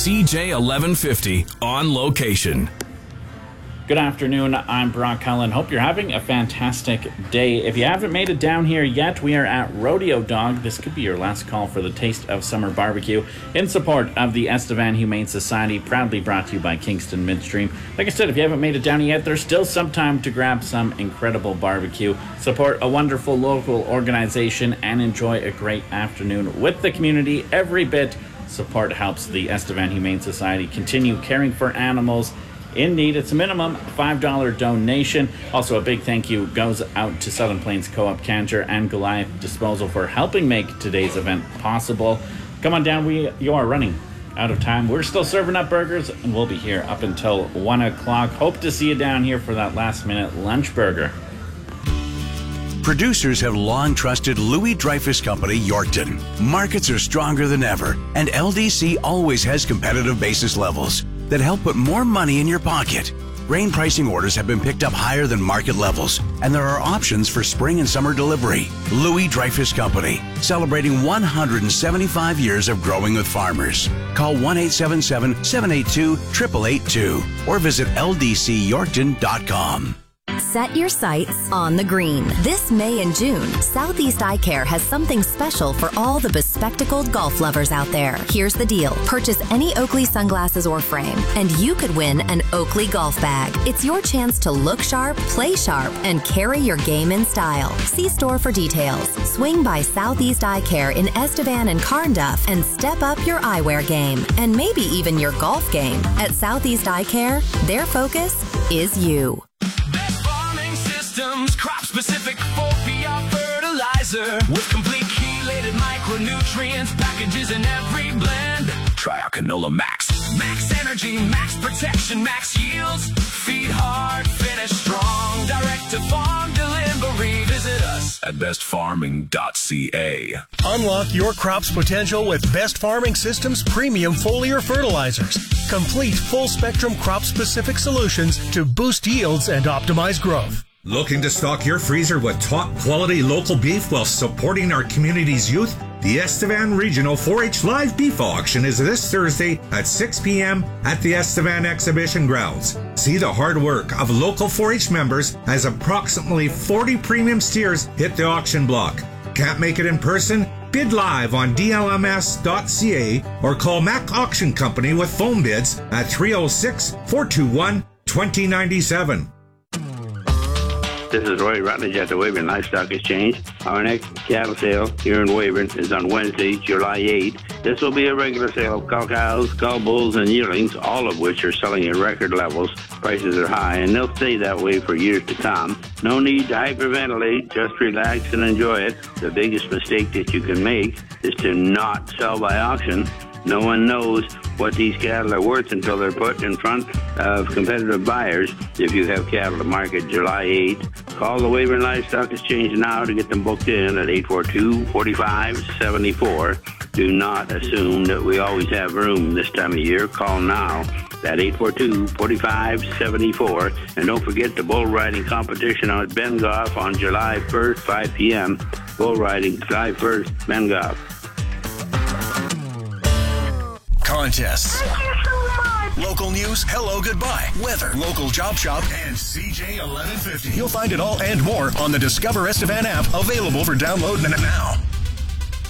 CJ 1150 on location. Good afternoon, I'm Brock Cullen. Hope you're having a fantastic day. If you haven't made it down here yet, we are at Rodeo Dog. This could be your last call for the taste of summer barbecue in support of the Estevan Humane Society, proudly brought to you by Kingston Midstream. Like I said, if you haven't made it down yet, there's still some time to grab some incredible barbecue, support a wonderful local organization, and enjoy a great afternoon with the community. Every bit support helps the Estevan Humane Society continue caring for animals in need. It's a minimum $5 donation. Also, a big thank you goes out to Southern Plains Co-op Cantor and Goliath Disposal for helping make today's event possible. Come on down. You are running out of time. We're still serving up burgers, and we'll be here up until 1 o'clock. Hope to see you down here for that last-minute lunch burger. Producers have long trusted Louis Dreyfus Company, Yorkton. Markets are stronger than ever, and LDC always has competitive basis levels that help put more money in your pocket. Grain pricing orders have been picked up higher than market levels, and there are options for spring and summer delivery. Louis Dreyfus Company, celebrating 175 years of growing with farmers. Call 1-877-782-8882 or visit ldcyorkton.com. Set your sights on the green. This May and June, Southeast Eye Care has something special for all the bespectacled golf lovers out there. Here's the deal. Purchase any Oakley sunglasses or frame, and you could win an Oakley golf bag. It's your chance to look sharp, play sharp, and carry your game in style. See store for details. Swing by Southeast Eye Care in Estevan and Carnduff and step up your eyewear game, and maybe even your golf game. At Southeast Eye Care, their focus is you. Crop-specific 4-PR fertilizer with complete chelated micronutrients, packages in every blend. Try our Canola Max. Max energy, max protection, max yields. Feed hard, finish strong. Direct to farm delivery. Visit us at bestfarming.ca. Unlock your crop's potential with Best Farming Systems premium foliar fertilizers. Complete full-spectrum crop-specific solutions to boost yields and optimize growth. Looking to stock your freezer with top-quality local beef while supporting our community's youth? The Estevan Regional 4-H Live Beef Auction is this Thursday at 6 p.m. at the Estevan Exhibition Grounds. See the hard work of local 4-H members as approximately 40 premium steers hit the auction block. Can't make it in person? Bid live on dlms.ca or call Mac Auction Company with phone bids at 306-421-2097. This is Roy Rutledge at the Weyburn Livestock Exchange. Our next cattle sale here in Weyburn is on Wednesday, July 8th. This will be a regular sale of cull cows, cull bulls, and yearlings, all of which are selling at record levels. Prices are high, and they'll stay that way for years to come. No need to hyperventilate. Just relax and enjoy it. The biggest mistake that you can make is to not sell by auction. No one knows what these cattle are worth until they're put in front of competitive buyers. If you have cattle to market July 8th, call the Weyburn Livestock Exchange now to get them booked in at 842-4574. Do not assume that we always have room this time of year. Call now at 842-4574. And don't forget the bull riding competition at Bengoff on July 1st, 5 p.m. Bull riding July 1st, Bengoff. Contests, local news, hello, goodbye, weather, local job shop, and CJ 1150. You'll find it all and more on the Discover Estevan app, available for download now.